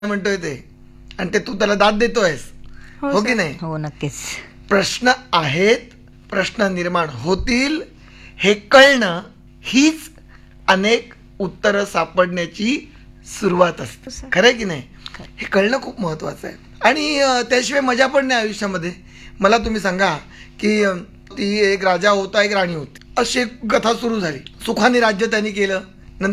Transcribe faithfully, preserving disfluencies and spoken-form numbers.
म्हणतोय ते, आणि ते तू त्याला दाद देतोयस, हो की नाही? हो नक्कीच. प्रश्न आहेत, प्रश्न निर्माण होतील हे कळणं हीच अनेक उत्तरं सापडण्याची सुरुवात असते. खरंय की नाही? हे कळणं खूप महत्वाचं आहे. आणि अं, त्याशिवाय मजा पण नाही आयुष्यामध्ये. मला तुम्ही सांगा की अं, ती एक राजा होता, एक राणी होती, अशी एक कथा सुरू झाली. सुखाने राज्य त्यांनी केलं,